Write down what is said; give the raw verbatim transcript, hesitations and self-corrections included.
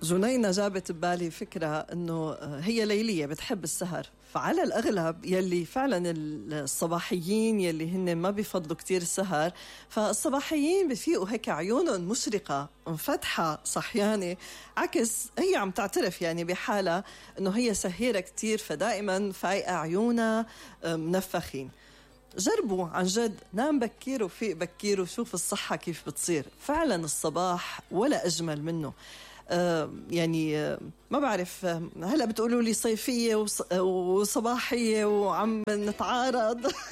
جنينة جابت ببالي فكرة أنه هي ليلية بتحب السهر، فعلى الأغلب يلي فعلا الصباحيين يلي هن ما بيفضلوا كتير السهر، فالصباحيين بفيقوا هيك عيونهم مشرقة مفتحة صحيانة، عكس هي عم تعترف يعني بحالة أنه هي سهيرة كتير، فدائما فايقة عيونها منفخين. جربوا عن جد، نام بكير وفيق بكير وشوف الصحة كيف بتصير. فعلا الصباح ولا أجمل منه. آه يعني آه ما بعرف، آه هلأ بتقولوا لي صيفية وصباحية وعم نتعارض